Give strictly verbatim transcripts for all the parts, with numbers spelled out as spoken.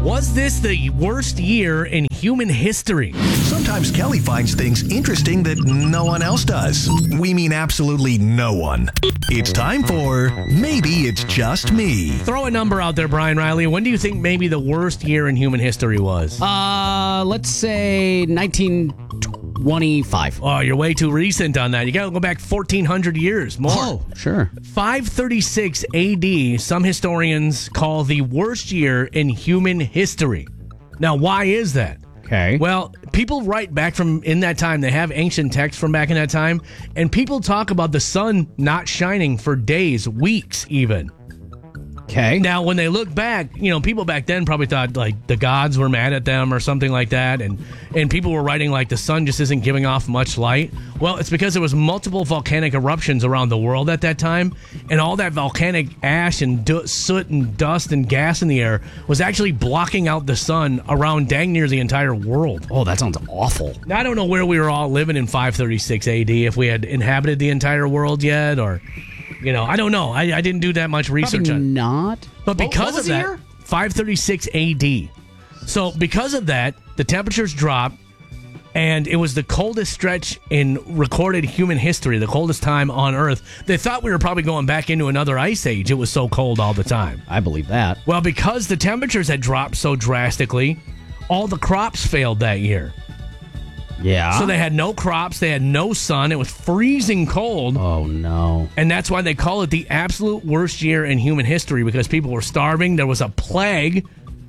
Was this the worst year in human history? Sometimes Kelly finds things interesting that no one else does. We mean absolutely no one. It's time for Maybe It's Just Me. Throw a number out there, Brian Riley. When do you think maybe the worst year in human history was? Uh, let's say nineteen twenty-five. Oh, you're way too recent on that. You got to go back fourteen hundred years more. Oh, sure. five thirty-six A D, some historians call the worst year in human history. Now, why is that? Okay. Well, people write back from in that time. They have ancient texts from back in that time, and people talk about the sun not shining for days, weeks even. Okay. Now, when they look back, you know, people back then probably thought, like, the gods were mad at them or something like that, and, and people were writing, like, the sun just isn't giving off much light. Well, it's because there was multiple volcanic eruptions around the world at that time, and all that volcanic ash and du- soot and dust and gas in the air was actually blocking out the sun around dang near the entire world. Oh, that sounds awful. Now, I don't know where we were all living in five thirty-six A D, if we had inhabited the entire world yet, or... You know, I don't know. I, I didn't do that much research Probably on not. But because what, what was of the that, year? five thirty-six A D. So because of that, the temperatures dropped, and it was the coldest stretch in recorded human history, the coldest time on Earth. They thought we were probably going back into another ice age. It was so cold all the time. I believe that. Well, because the temperatures had dropped so drastically, all the crops failed that year. Yeah. So they had no crops, they had no sun, it was freezing cold. Oh, no. And that's why they call it the absolute worst year in human history, because people were starving. There was a plague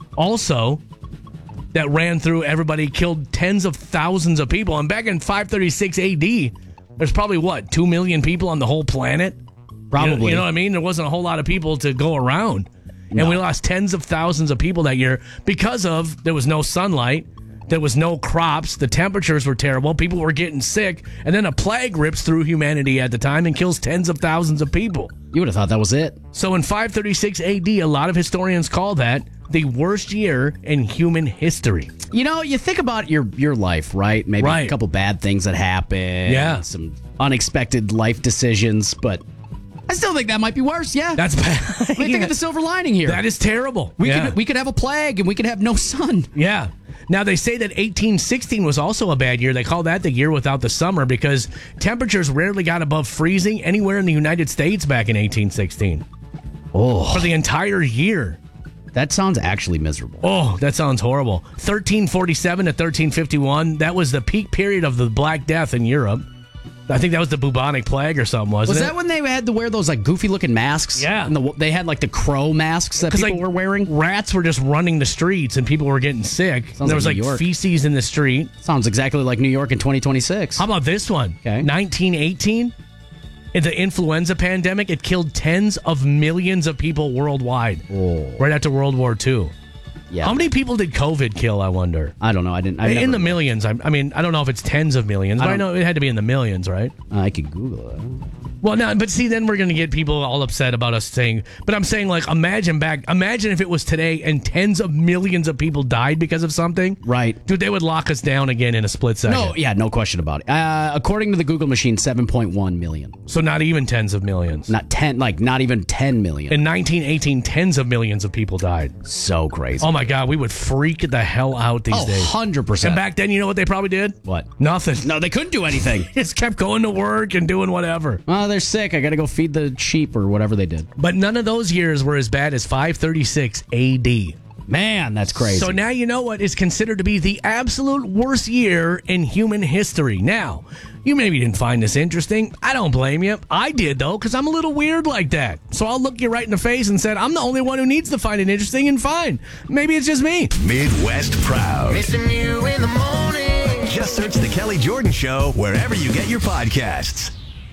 also that ran through everybody, killed tens of thousands of people. And back in five thirty-six A D, there's probably, what, two million people on the whole planet? Probably. You know, you know what I mean? There wasn't a whole lot of people to go around. No. And we lost tens of thousands of people that year because of there was no sunlight. There was no crops. The temperatures were terrible. People were getting sick. And then a plague rips through humanity at the time and kills tens of thousands of people. You would have thought that was it. So in five thirty-six A D, a lot of historians call that the worst year in human history. You know, you think about your, your life, right? Maybe Right. a couple bad things that happen. Yeah. Some unexpected life decisions, but I still think that might be worse. Yeah. That's bad. What do you think of the silver lining here? That is terrible. we yeah. could we could have a plague and we could have no sun. Yeah. Now, they say that eighteen sixteen was also a bad year. They call that the year without the summer because temperatures rarely got above freezing anywhere in the United States back in eighteen sixteen. Oh. For the entire year. That sounds actually miserable. Oh, that sounds horrible. thirteen forty-seven to thirteen fifty-one, that was the peak period of the Black Death in Europe. I think that was the bubonic plague or something, wasn't Was it? that when they had to wear those like goofy looking masks? Yeah. And the, they had like the crow masks that people like, were wearing? Rats were just running the streets and people were getting sick. Sounds there was like like New York. feces in the street. Sounds exactly like New York in twenty twenty-six. How about this one? Okay. nineteen eighteen, in the influenza pandemic, it killed tens of millions of people worldwide. Oh. Right after World War Two. Yeah. How many people did COVID kill, I wonder? I don't know. I didn't. I in never, the millions. I, I mean, I don't know if it's tens of millions, I but I don't- know it had to be in the millions, right? I could Google it. Well, no, but see, then we're going to get people all upset about us saying, but I'm saying, like, imagine back, imagine if it was today and tens of millions of people died because of something. Right. Dude, they would lock us down again in a split second. No, yeah, no question about it. Uh, according to the Google machine, seven point one million. So not even tens of millions. Not ten, like not even ten million. In nineteen eighteen, tens of millions of people died. So crazy. Oh, my God, we would freak the hell out these Oh, days. one hundred percent. And back then, you know what they probably did? What? Nothing. No, they couldn't do anything. Just kept going to work and doing whatever. Oh, they're sick. I got to go feed the sheep or whatever they did. But none of those years were as bad as five thirty-six A D. Man, that's crazy. So now you know what is considered to be the absolute worst year in human history. Now, you maybe didn't find this interesting. I don't blame you. I did, though, because I'm a little weird like that. So I'll look you right in the face and said, I'm the only one who needs to find it interesting, and fine. Maybe it's just me. Midwest Proud. Missing you in the morning. Just search The Kelly Jordan Show wherever you get your podcasts.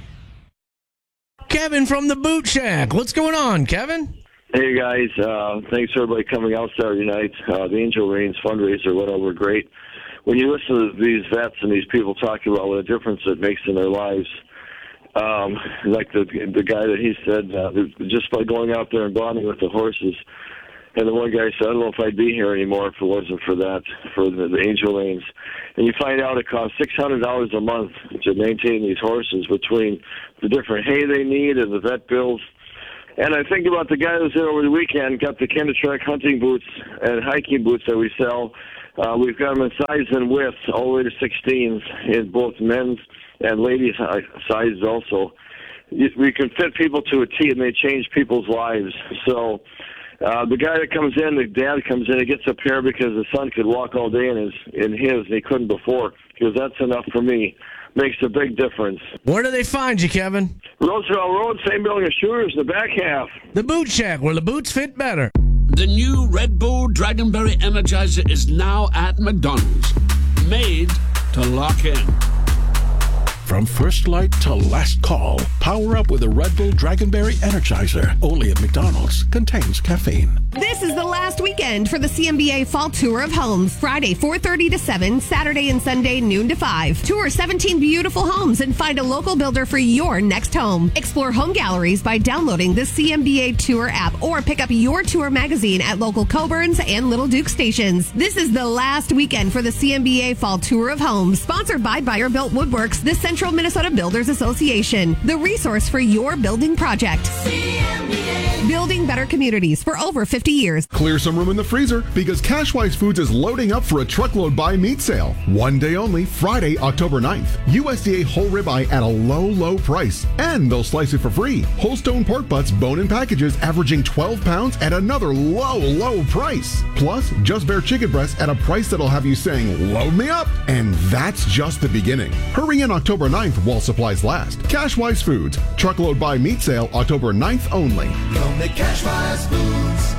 Kevin from the Boot Shack. What's going on, Kevin? Hey guys, uh, thanks for everybody coming out Saturday night. Uh, the Angel Reigns fundraiser went over great. When you listen to these vets and these people talking about what a difference it makes in their lives, um, like the the guy that he said, uh, just by going out there and bonding with the horses, and the one guy said, I don't know if I'd be here anymore if it wasn't for that, for the, the Angel Reigns. And you find out it costs six hundred dollars a month to maintain these horses between the different hay they need and the vet bills. And I think about the guy who was there over the weekend, got the Kennetrek hunting boots and hiking boots that we sell. Uh, we've got them in size and width, all the way to sixteens, in both men's and ladies' sizes also. We can fit people to a T, and they change people's lives. So uh, the guy that comes in, the dad comes in, he gets a pair because the son could walk all day in his, in his, and he couldn't before. Because that's enough for me. Makes a big difference. Where do they find you, Kevin? Roosevelt Road, same building as Shooters, the back half. The Boot Shack, where the boots fit better. The new Red Bull Dragonberry Energizer is now at McDonald's. Made to lock in. From first light to last call, power up with a Red Bull Dragonberry Energizer. Only at McDonald's. Contains caffeine. This is the last weekend for the C M B A Fall Tour of Homes. Friday, four thirty to seven, Saturday and Sunday, noon to five. Tour seventeen beautiful homes and find a local builder for your next home. Explore home galleries by downloading the C M B A Tour app or pick up your tour magazine at local Coburn's and Little Duke stations. This is the last weekend for the C M B A Fall Tour of Homes. Sponsored by Buyer Built Woodworks, the Central Minnesota Builders Association. The resource for your building project. C M B A. Building better communities for over fifty years. Clear some room in the freezer because Cashwise Foods is loading up for a truckload buy meat sale. One day only, Friday, October ninth. U S D A whole ribeye at a low, low price. And they'll slice it for free. Wholestone pork butts, bone-in packages averaging twelve pounds at another low, low price. Plus, Just Bare chicken breasts at a price that'll have you saying, load me up. And that's just the beginning. Hurry in October ninth while supplies last. Cashwise Foods. Truckload buy meat sale October ninth only. Go make Cashwise Foods.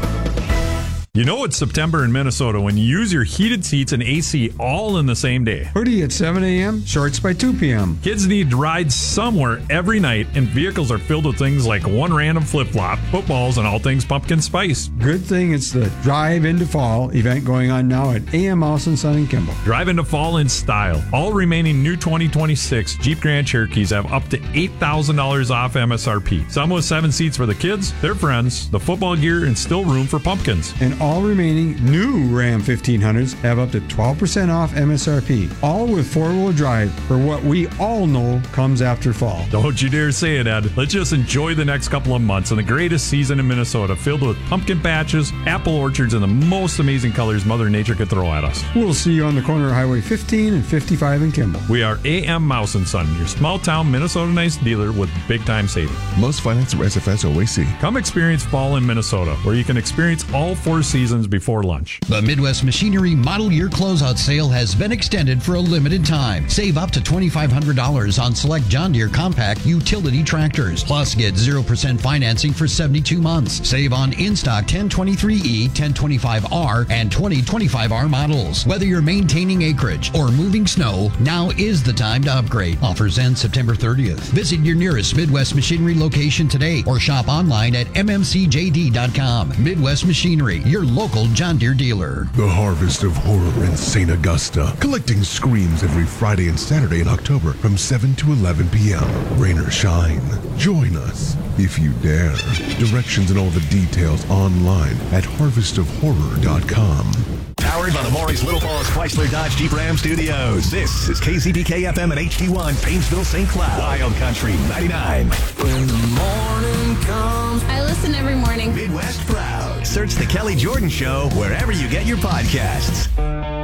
You know it's September in Minnesota when you use your heated seats and A C all in the same day. Hoodie at seven a.m., shorts by two p.m. Kids need rides somewhere every night, and vehicles are filled with things like one random flip-flop, footballs, and all things pumpkin spice. Good thing it's the Drive into Fall event going on now at A M Mouse and Son and Kimball. Drive into fall in style. All remaining new twenty twenty-six Jeep Grand Cherokees have up to eight thousand dollars off M S R P. Some with seven seats for the kids, their friends, the football gear, and still room for pumpkins. And all remaining new Ram fifteen hundreds have up to twelve percent off M S R P. All with four-wheel drive for what we all know comes after fall. Don't you dare say it, Ed. Let's just enjoy the next couple of months and the greatest season in Minnesota, filled with pumpkin patches, apple orchards, and the most amazing colors Mother Nature could throw at us. We'll see you on the corner of Highway fifteen and fifty-five in Kimball. We are A M Mouse and Son, your small-town Minnesota-nice dealer with big-time savings. Most finance through S F S O A C. Come experience fall in Minnesota, where you can experience all four seasons before lunch. The Midwest Machinery Model Year Closeout Sale has been extended for a limited time. Save up to twenty-five hundred dollars on select John Deere compact utility tractors. Plus, get zero percent financing for seventy-two months. Save on in-stock ten twenty-three E, ten twenty-five R, and twenty twenty-five R models. Whether you're maintaining acreage or moving snow, now is the time to upgrade. Offers end September thirtieth. Visit your nearest Midwest Machinery location today or shop online at m m c j d dot com. Midwest Machinery, your local John Deere dealer. The Harvest of Horror in Saint Augusta. Collecting screams every Friday and Saturday in October from seven to eleven p.m. Rain or shine. Join us if you dare. Directions and all the details online at harvest of horror dot com. Powered by the Maurice Little Falls Chrysler Dodge Jeep Ram Studios. This is K Z B K F M and H D one, Painesville, Saint Cloud. Wild Country ninety-nine. When the morning comes. I listen every morning. Midwest Proud. Search The Kelly Jordan Show wherever you get your podcasts.